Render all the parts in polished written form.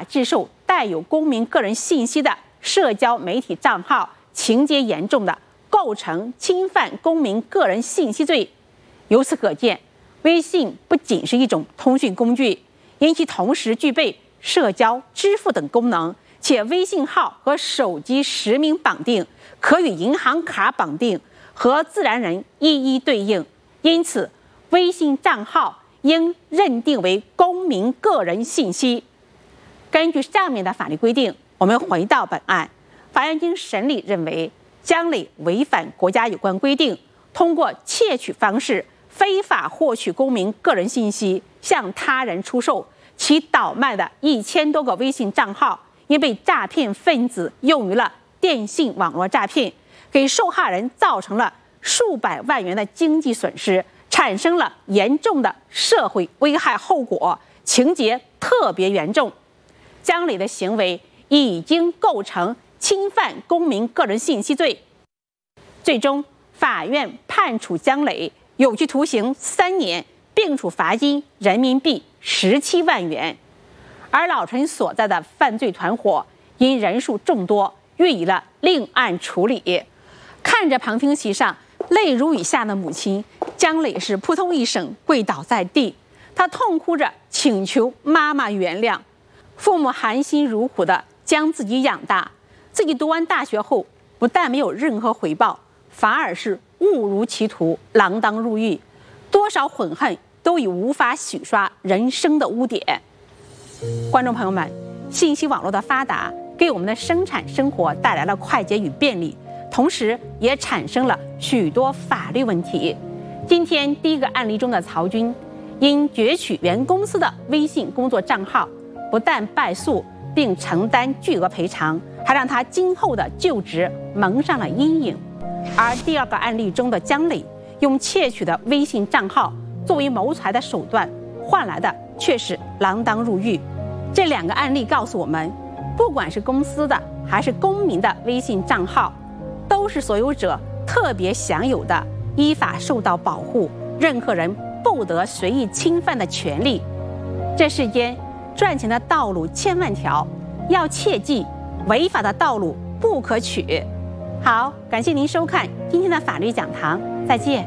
制售带有公民个人信息的社交媒体账号，情节严重的，构成侵犯公民个人信息罪。由此可见，微信不仅是一种通讯工具，因其同时具备社交、支付等功能，且微信号和手机实名绑定，可与银行卡绑定，和自然人一一对应。因此，微信账号应认定为公民个人信息。根据上面的法律规定，我们回到本案，法院经审理认为，姜磊违反国家有关规定，通过窃取方式非法获取公民个人信息，向他人出售，其倒卖的1000多个微信账号，因被诈骗分子用于了电信网络诈骗，给受害人造成了数百万元的经济损失，产生了严重的社会危害后果，情节特别严重。姜磊的行为已经构成侵犯公民个人信息罪。最终，法院判处姜磊有期徒刑3年，并处罚金人民币17万元。而老陈所在的犯罪团伙因人数众多，予以了另案处理。看着旁听席上泪如雨下的母亲，姜磊是扑通一声跪倒在地，他痛哭着请求妈妈原谅。父母含辛茹苦地将自己养大，自己读完大学后，不但没有任何回报，反而是误入歧途，锒铛入狱，多少悔恨都已无法洗刷人生的污点。观众朋友们，信息网络的发达给我们的生产生活带来了快捷与便利，同时也产生了许多法律问题。今天第一个案例中的曹军，因攫取原公司的微信工作账号，不但败诉，并承担巨额赔偿，还让他今后的就职蒙上了阴影。而第二个案例中的姜磊，用窃取的微信账号作为谋财的手段，换来的却是锒铛入狱。这2个案例告诉我们，不管是公司的还是公民的微信账号，都是所有者特别享有的，依法受到保护，任何人不得随意侵犯的权利。这世间赚钱的道路千万条，要切记违法的道路不可取。好，感谢您收看今天的法律讲堂，再见。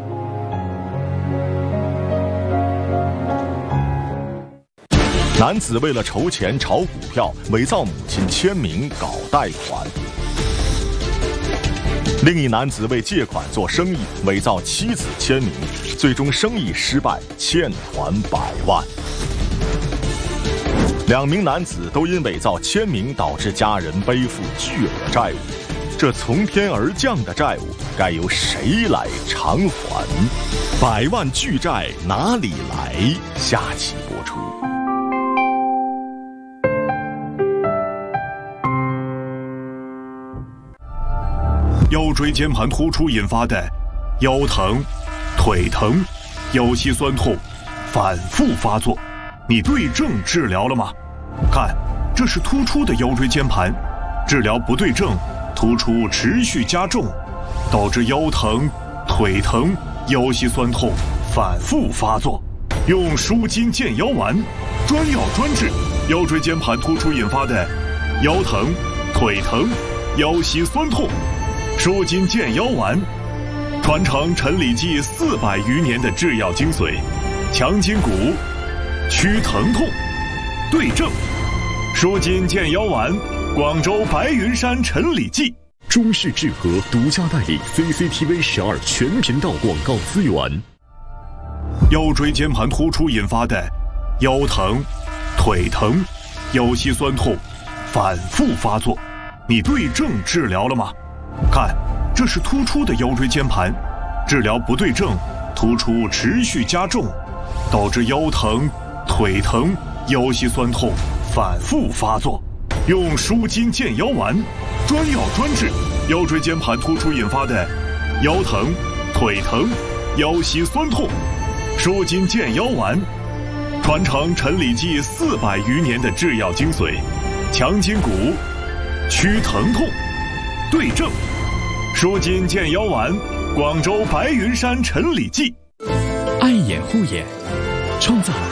男子为了筹钱炒股票，伪造母亲签名搞贷款。另一男子为借款做生意，伪造妻子签名，最终生意失败，欠款100万。2名男子都因伪造签名导致家人背负巨额债务，这从天而降的债务该由谁来偿还？100万巨债哪里来？下期播出。 腰椎间盘突出引发的腰疼、腿疼、腰膝酸痛反复发作，你对症治疗了吗？看，这是突出的腰椎间盘，治疗不对症，突出持续加重，导致腰疼、腿疼、腰膝酸痛反复发作。用舒筋健腰丸，专药专治腰椎间盘突出引发的腰疼、腿疼、腰膝酸痛。舒筋健腰丸，传承陈李济400余年的制药精髓，强筋骨，祛疼痛，对症。舒筋健腰丸，广州白云山陈李济。 中视智和独家代理 CCTV 12全频道广告资源。 腰椎间盘突出引发的腰疼、腿疼、腰膝酸痛反复发作，你对症治疗了吗？看，这是突出的腰椎间盘，治疗不对症，突出持续加重，导致腰疼、腿疼、腰膝酸痛反复发作。用舒筋健腰丸，专药专治腰椎间盘突出引发的腰疼、腿疼、腰膝酸痛。舒筋健腰丸，传承陈李济400余年的制药精髓，强筋骨，祛疼痛，对症。舒筋健腰丸，广州白云山陈李济。 爱眼护眼，创造